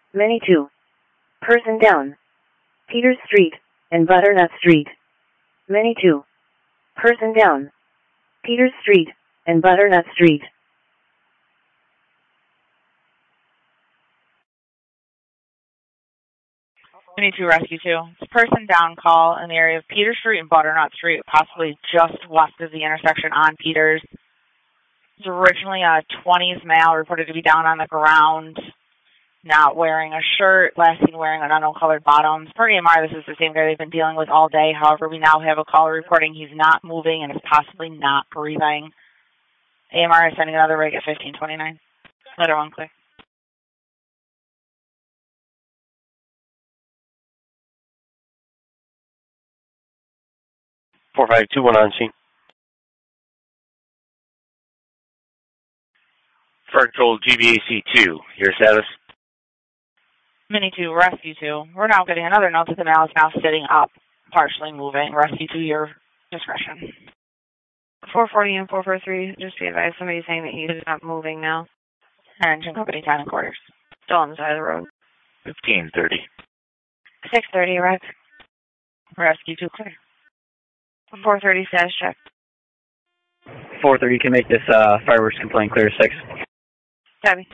Many 2. Person down. Peters Street and Butternut Street. Many 2. Person down. Peters Street and Butternut Street. Many 2, Rescue 2. It's a person down call in the area of Peters Street and Butternut Street, possibly just west of the intersection on Peters. It was originally a 20s male reported to be down on the ground, not wearing a shirt, last seen wearing an unknown colored bottoms. Per EMR, this is the same guy they've been dealing with all day. However, we now have a caller reporting he's not moving and is possibly not breathing. AMR is sending another rig at 1529. Letter 1 clear. 4521 on scene. Fire Control GBAC 2, your status? Mini 2, Rescue 2. We're now getting another note that the male is now sitting up, partially moving. Rescue 2, your discretion. 440 and 443, just be advised, somebody's saying that he's not moving now. Engine company time and quarters. Still on the side of the road. 1530. 630, Rec. Rescue 2 clear. 430 status check. 430 can make this fireworks complaint clear 6. Copy.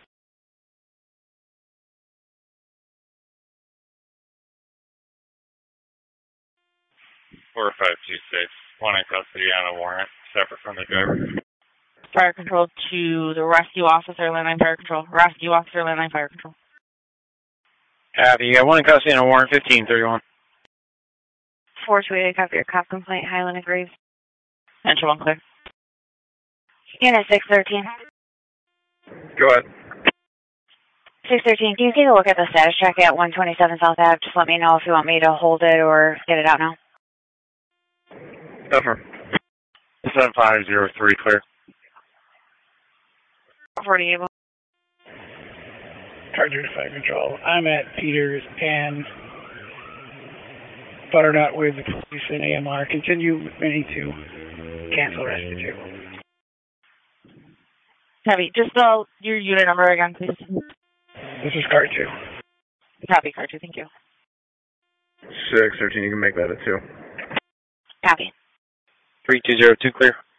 Four 526. One in custody on a warrant, separate from the driver. Fire Control to the Rescue Officer, Landline Fire Control. Rescue Officer, Landline Fire Control. Copy. You got one in custody on a warrant, 1531. 428, copy your cop complaint, Highland and Graves. Entry 1 clear. Unit 613. Go ahead. 613, can you take a look at the status check at 127 South Ave? Just let me know if you want me to hold it or get it out now. Over. 7503 clear. 48. Charger to Fire Control. I'm at Peters and Butternut with the police and AMR. Continue Mini 2. Cancel Rescue 2. Copy. Just spell your unit number again, please. This is Car 2. Copy, Car 2. Thank you. 613, you can make that a 2. Copy. 3202 clear.